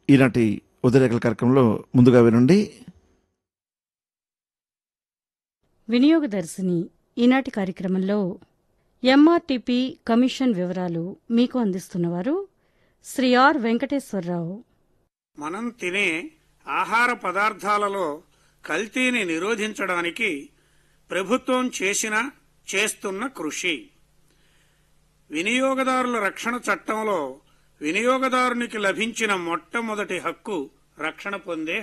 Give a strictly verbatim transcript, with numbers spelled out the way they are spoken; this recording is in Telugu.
ఈనాటి ఉదయరేఖల కార్యక్రమంలో ముందుగా వినండి. వినియోగదర్శిని ఈనాటి కార్యక్రమంలో ఎంఆర్టీపీ కమిషన్ వివరాలు మీకు అందిస్తున్నవారు శ్రీ ఆర్ వెంకటేశ్వరరావు. మనం తినే ఆహార పదార్థాలలో కల్తీని నిరోధించడానికి ప్రభుత్వం చేసిన చేస్తున్న కృషి. వినియోగదారుల రక్షణ చట్టంలో వినియోగదారునికి లభించిన మొట్టమొదటి హక్కు రక్షణ పొందే